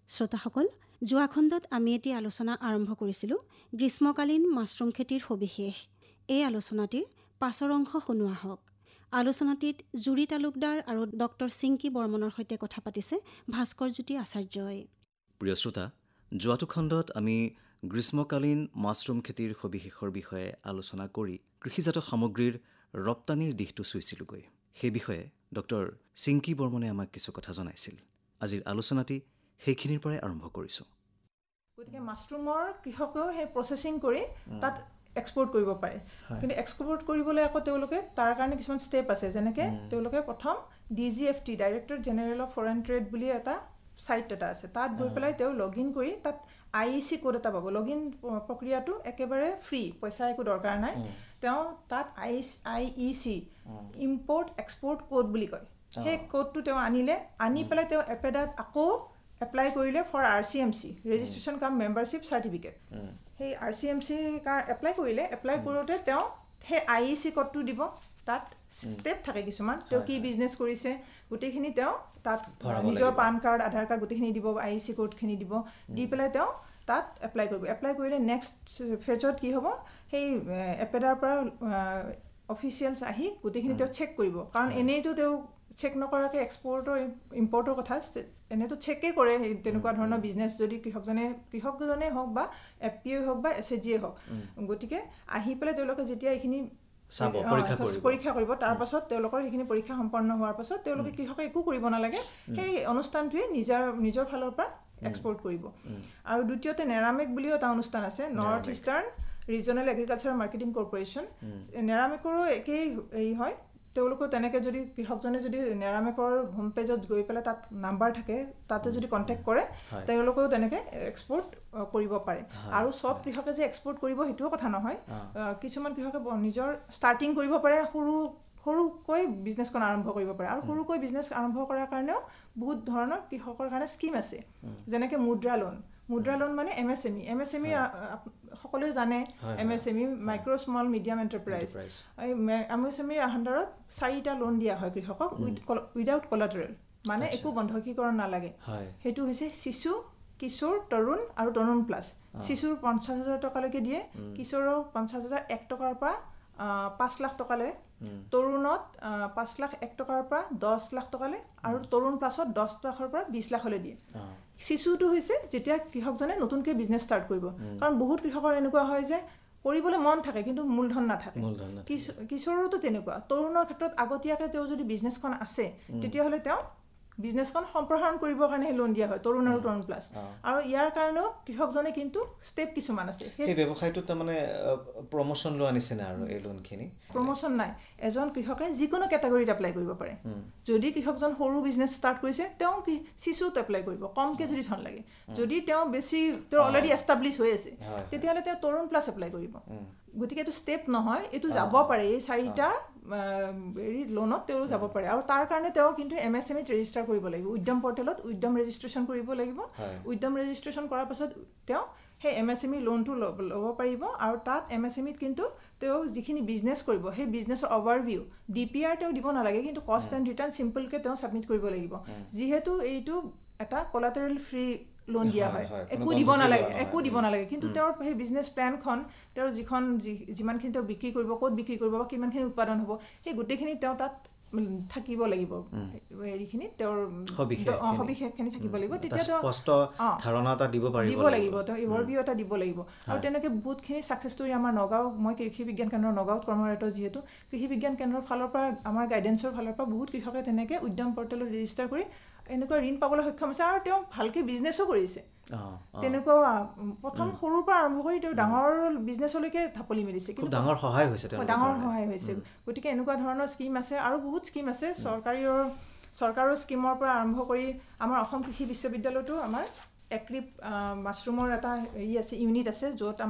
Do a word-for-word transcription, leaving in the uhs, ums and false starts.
শ্ৰোতাসকল, যোৱা খণ্ডত আমি এটি আলোচনা আৰম্ভ কৰিছিলোঁ গ্ৰীষ্মকালীন মাছৰুম খেতিৰ সবিশেষ। এই আলোচনাটিৰ পাছৰ অংশ শুনোৱা হওক। আলোচনাটিত জুৰি তালুকদাৰ আৰু ডক্টৰ চিংকি বৰ্মনৰ সৈতে কথা পাতিছে ভাস্কৰজ্যোতি আচাৰ্যই। প্ৰিয় শ্ৰোতা, যোৱাটো খণ্ডত আমি গ্ৰীষ্মকালীন মাছৰুম খেতিৰ সবিশেষৰ বিষয়ে আলোচনা কৰি কৃষিজাত সামগ্ৰীৰ ৰপ্তানিৰ দিশটো চুইছিলোগৈ। সেই বিষয়ে ডক্টৰ চিংকি বৰ্মনে আমাক কিছু কথা জনাইছিল। আজিৰ আলোচনাটি সেইখিনিৰ পৰাই আৰম্ভ কৰিছোঁ। গতিকে মাছৰুমৰ কৃষকেও সেই প্ৰচেছিং কৰি তাত এক্সপৰ্ট কৰিব পাৰে, কিন্তু এক্সপৰ্ট কৰিবলৈ আকৌ তেওঁলোকে তাৰ কাৰণে কিছুমান ষ্টেপ আছে। যেনেকৈ তেওঁলোকে প্ৰথম D G F T director general of foreign trade বুলি এটা ছাইট এটা আছে, তাত গৈ পেলাই তেওঁ লগ ইন কৰি তাত আই ই চি কোড এটা পাব। লগ ইন প্ৰক্ৰিয়াটো একেবাৰে ফ্ৰী, পইচা একো দৰকাৰ নাই। তেওঁ তাত আই I E C import export code বুলি কয়, সেই কোডটো তেওঁ আনিলে, আনি পেলাই তেওঁ এপেডাত আকৌ এপ্লাই কৰিলে for R C M C registration কাম মেম্বাৰশ্বিপ চাৰ্টিফিকেট। সেই আৰ চি এম চি কাৰ এপ্লাই কৰিলে, এপ্লাই কৰোঁতে তেওঁ সেই আই ই চি কোডটো দিব। তাত ষ্টেপ থাকে কিছুমান, তেওঁ কি বিজনেছ কৰিছে গোটেইখিনি তেওঁ তাত নিজৰ পান কাৰ্ড, আধাৰ কাৰ্ড গোটেইখিনি দিব, আই ই চি কোডখিনি দিব, দি পেলাই তেওঁ তাত এপ্লাই কৰিব। এপ্লাই কৰিলে নেক্সট ফেজত কি হ'ব, সেই এপেডাৰ পৰা অফিচিয়েলছ আহি গোটেইখিনি তেওঁ চেক কৰিব। কাৰণ এনেইতো তেওঁ চেক নকৰাকৈ এক্সপৰ্টৰ ইম্পৰ্টৰ কথা এনেইতো চেকেই কৰে। সেই তেনেকুৱা ধৰণৰ বিজনেছ যদি কৃষকজনে কৃষকজনেই হওক বা এফ পি অ'ই হওক বা এছ এ জিয়ে হওক, গতিকে আহি পেলাই তেওঁলোকে যেতিয়া এইখিনি পৰীক্ষা কৰিব, তাৰপাছত তেওঁলোকৰ সেইখিনি পৰীক্ষা সম্পন্ন হোৱাৰ পাছত তেওঁলোকে কৃষকে একো কৰিব নালাগে, সেই অনুষ্ঠানটোৱে নিজৰ নিজৰ ফালৰ পৰা এক্সপৰ্ট কৰিব। আৰু দ্বিতীয়তে নেৰামেক বুলিও এটা অনুষ্ঠান আছে, north eastern regional agriculture marketing corporation. নেৰামেকৰো একেই হেৰি হয়। তেওঁলোকেও তেনেকৈ যদি কৃষকজনে যদি নেৰামেকৰ হোম পেজত গৈ পেলাই তাত নাম্বাৰ থাকে, তাতে যদি কণ্টেক্ট কৰে, তেওঁলোকেও তেনেকৈ এক্সপৰ্ট কৰিব পাৰে। আৰু চব কৃষকে যে এক্সপৰ্ট কৰিব সেইটোও কথা নহয়। কিছুমান কৃষকে নিজৰ ষ্টাৰ্টিং কৰিব পাৰে, সৰু সৰুকৈ বিজনেছখন আৰম্ভ কৰিব পাৰে। আৰু সৰুকৈ বিজনেছ আৰম্ভ কৰাৰ কাৰণেও বহুত ধৰণৰ কৃষকৰ কাৰণে স্কীম আছে, যেনেকৈ মুদ্ৰা লোন। মুদ্ৰা লোন মানে M S M E M S M E সকলোৱে জানে, M S M E micro' small medium enterprise. এই এম এছ এম ইৰ আণ্ডাৰত চাৰিটা লোন দিয়া হয় কৃষকক উইদাউট কলাটেৰেল, মানে একো বন্ধকীকৰণ নালাগে। সেইটো হৈছে শিশু, কিশোৰ, তৰুণ আৰু তৰুণ প্লাছ। শিশুৰ পঞ্চাছ হাজাৰ টকালৈকে দিয়ে, কিশোৰৰ পঞ্চাছ হাজাৰ এক টকাৰ পৰা পাঁচ লাখ টকালৈ, তৰুণত পাঁচ লাখ এক টকাৰ পৰা দহ লাখ টকালৈ, আৰু তৰুণ প্লাছত দহ লাখৰ পৰা বিছ লাখলৈ দিয়ে। শিশুটো হৈছে যেতিয়া কৃষকজনে নতুনকৈ বিজনেছ ষ্টাৰ্ট কৰিব। কাৰণ বহুত কৃষকৰ এনেকুৱা হয় যে কৰিবলৈ মন থাকে কিন্তু মূলধন নাথাকে। কিশোৰতো তেনেকুৱা। তৰুণৰ ক্ষেত্ৰত আগতীয়াকৈ তেওঁ যদি বিজনেছখন আছে, তেতিয়াহ'লে তেওঁ বিজনেছখন সম্প্ৰসাৰণ কৰিবৰ কাৰণে লোন দিয়া হয়, তৰুণ আৰু তৰুণ প্লাছ। আৰু ইয়াৰ কাৰণেও কৃষকজনে কিন্তু ষ্টেপ কিছুমান আছে। সেই ব্যৱসায়টো তাৰমানে প্ৰমোশ্যন লোৱা নিচিনা আৰু এই লোনখিনি প্ৰমোশ্যন নাই। এজন কৃষকে যিকোনো কেটেগৰীত এপ্লাই কৰিব পাৰে। যদি কৃষকজন সৰু বিজনেছ ষ্টাৰ্ট কৰিছে, তেওঁ কি শিশুত এপ্লাই কৰিব, কমকৈ যদি ধন লাগে। যদি তেওঁ বেছি তেওঁ অলৰেডি এষ্টাব্লিছ হৈ আছে, তেতিয়াহ'লে তেওঁ তৰুণ প্লাছ এপ্লাই কৰিব। গতিকে এইটো ষ্টেপ নহয়, এইটো যাব পাৰে। এই চাৰিটা হেৰি লোনত তেওঁ যাব পাৰে। আৰু তাৰ কাৰণে তেওঁ কিন্তু এম এছ এম ইত ৰেজিষ্টাৰ কৰিব লাগিব। উদ্যম পৰ্টেলত উদ্যম ৰেজিষ্ট্ৰেশ্যন কৰিব লাগিব। উদ্যম ৰেজিষ্ট্ৰেশ্যন কৰাৰ পাছত তেওঁ সেই এম এছ এম ই লোনটো ল'ব পাৰিব। আৰু তাত এম এছ এম ইত কিন্তু তেওঁ যিখিনি বিজনেছ কৰিব, সেই বিজনেছৰ অভাৰভিউ, ডি পি আৰ তেওঁ দিব নালাগে, কিন্তু কষ্ট এণ্ড ৰিটাৰ্ণ চিম্পলকৈ তেওঁ ছাবমিট কৰিব লাগিব। যিহেতু এইটো এটা কলাটেৰেল ফ্ৰী লোন দিয়া হয়, একো দিব নালাগে একো দিব নালাগে কিন্তু তেওঁৰ সেই বিজনেছ প্লেনখন, তেওঁৰ যিখন যিমানখিনি তেওঁ বিক্ৰী কৰিব, ক'ত বিক্ৰী কৰিব বা কিমানখিনি উৎপাদন হ'ব, সেই গোটেইখিনি তেওঁ তাত থাকিব লাগিব। হেৰিখিনি তেওঁৰ সবিশেষখিনি থাকিব লাগিব। তেতিয়া তেওঁ স্পষ্ট ধাৰণা এটা দিব পাৰিব দিব লাগিব, তেওঁ অভাৰভিউ এটা দিব লাগিব। আৰু তেনেকৈ বহুতখিনি ছাকচেছ ষ্টৰী আমাৰ নগাঁও, মই কৃষি বিজ্ঞান কেন্দ্ৰৰ নগাঁৱত কৰ্মৰত, যিহেতু কৃষি বিজ্ঞান কেন্দ্ৰৰ ফালৰ পৰা আমাৰ গাইডেন্সৰ ফালৰ পৰা বহুত কৃষকে তেনেকৈ উদ্যম পৰ্টেলত ৰেজিষ্টাৰ কৰি এনেকুৱা ঋণ পাবলৈ সক্ষম হৈছে। আৰু তেওঁ ভালকৈ বিজনেছো কৰিছে। তেনেকুৱা প্ৰথম সৰুৰ পৰা আৰম্ভ কৰি তেওঁ ডাঙৰ বিজনেছলৈকে ঢাপলি মেলিছে, কিন্তু ডাঙৰ সহায় হৈছে ডাঙৰ সহায় হৈছে। গতিকে এনেকুৱা ধৰণৰ স্কীম আছে, আৰু বহুত স্কীম আছে চৰকাৰী চৰকাৰৰ স্কীমৰ পৰা আৰম্ভ কৰি আমাৰ অসম কৃষি বিশ্ববিদ্যালয়তো আমাৰ এক্ৰিপ মাছৰুমৰ এটা হেৰি আছে, ইউনিট আছে, য'ত আমাৰ